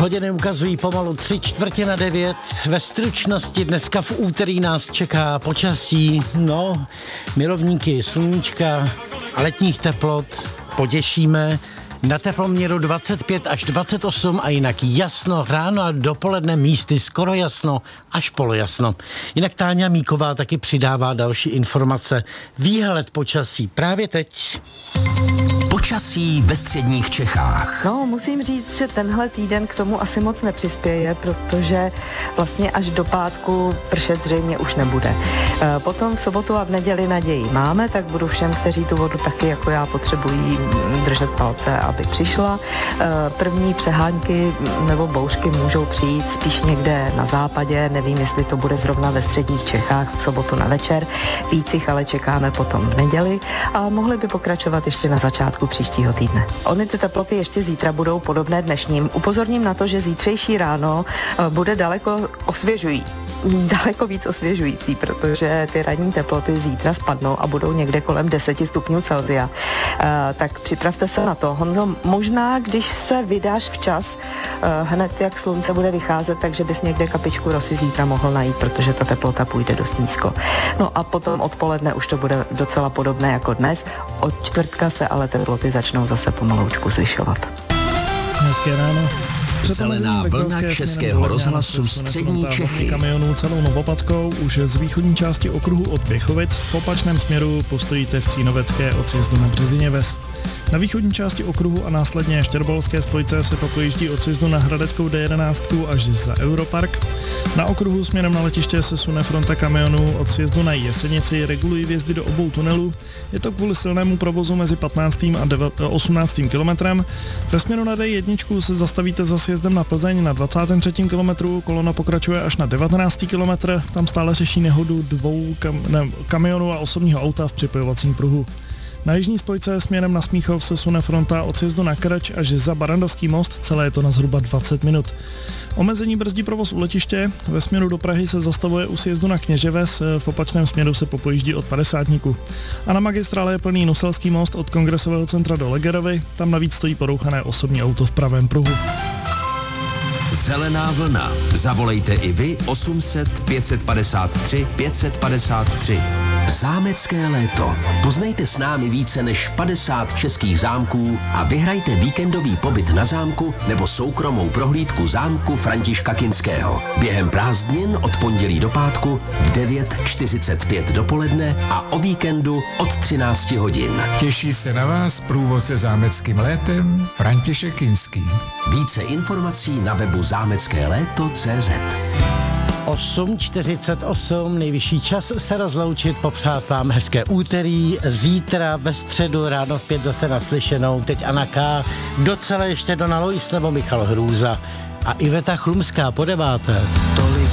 Hodiny ukazují pomalu 8:45. Ve stručnosti dneska v úterý nás čeká počasí, milovníky sluníčka a letních teplot potěšíme. Na teploměru 25 až 28 a jinak jasno, ráno a dopoledne místy skoro jasno až polojasno. Jinak Táňa Míková taky přidává další informace. Výhled počasí právě teď. Počasí ve středních Čechách. Musím říct, že tenhle týden k tomu asi moc nepřispěje, protože vlastně až do pátku pršet zřejmě už nebude. Potom v sobotu a v neděli naději máme, tak budu všem, kteří tu vodu taky jako já potřebují, držet palce, aby přišla. První přehánky nebo bouřky můžou přijít spíš někde na západě, nevím, jestli to bude zrovna ve středních Čechách v sobotu na večer. Víc jich ale čekáme potom v neděli a mohli by pokračovat ještě na začátku příštího týdne. Ony ty teploty ještě zítra budou podobné dnešním. Upozorním na to, že zítřejší ráno bude daleko víc osvěžující, protože ty ranní teploty zítra spadnou a budou někde kolem 10 stupňů Celsia. Tak připravte se na to. Honzo, možná, když se vydáš včas, hned jak slunce bude vycházet, takže bys někde kapičku rosy zítra mohl najít, protože ta teplota půjde dost nízko. A potom odpoledne už to bude docela podobné jako dnes. Od čtvrtka se ale teploty začnou zase pomaloučku zvyšovat. Hezké ráno. Zelená vlna Českého rozhlasu střední Čechy. Kamionů celou Novopackou už z východní části okruhu od Běchovic v opačném směru postojíte v Cínovecké od sjezdu na Březině Ves. Na východní části okruhu a následně Štěrbalské spojce se popojíždí od sjezdu na Hradeckou D11 až za Europark. Na okruhu směrem na letiště se sune fronta kamionů od sjezdu na Jesenici, regulují vjezdy do obou tunelů. Je to kvůli silnému provozu mezi 15. a 18. kilometrem. Ve směru na D1 se zastavíte za sjezdem na Plzeň na 23. kilometru, kolona pokračuje až na 19. kilometr, tam stále řeší nehodu dvou kamionů a osobního auta v připojovacím pruhu. Na jižní spojce směrem na Smíchov se sune fronta od sjezdu na Krč až za Barandovský most, celé je to na zhruba 20 minut. Omezení brzdí provoz u letiště, ve směru do Prahy se zastavuje u sjezdu na Kněževes, v opačném směru se popojíždí od Padesátníku. A na magistrále je plný Nuselský most od Kongresového centra do Legerovy, tam navíc stojí porouchané osobní auto v pravém pruhu. Zelená vlna. Zavolejte i vy 800 553 553. Zámecké léto. Poznejte s námi více než 50 českých zámků a vyhrajte víkendový pobyt na zámku nebo soukromou prohlídku zámku Františka Kinského. Během prázdnin od pondělí do pátku v 9:45 dopoledne a o víkendu od 13 hodin. Těší se na vás průvodce zámeckým létem František Kinský. Více informací na webu zámeckéléto.cz. 8:48, nejvyšší čas se rozloučit, popřát vám hezké úterý, zítra ve středu ráno v 5 zase naslyšenou, teď Anna K., docela ještě Dona Lois nebo Michal Hrůza a Iveta Chlumská po 9.